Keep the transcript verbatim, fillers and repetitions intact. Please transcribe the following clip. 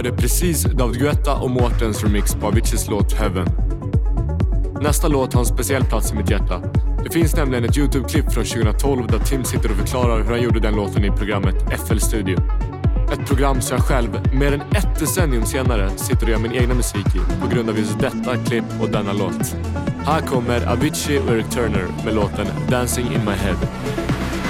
är det precis David Guetta och Mårtens remix på Aviciis låt Heaven. Nästa låt har en speciell plats i mitt hjärta. Det finns nämligen ett YouTube-klipp från tjugohundratolv där Tim sitter och förklarar hur han gjorde den låten i programmet F L Studio. Ett program som jag själv, mer än ett decennium senare, sitter och gör min egna musik i på grund av just detta klipp och denna låt. Här kommer Avicii och Eric Turner med låten Dancing in my head.